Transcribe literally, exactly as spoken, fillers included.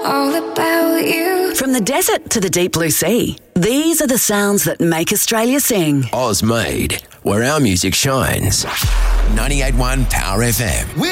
all about you. From the desert to the deep blue sea, these are the sounds that make Australia sing. Oz made, where our music shines. ninety-eight point one Power F M.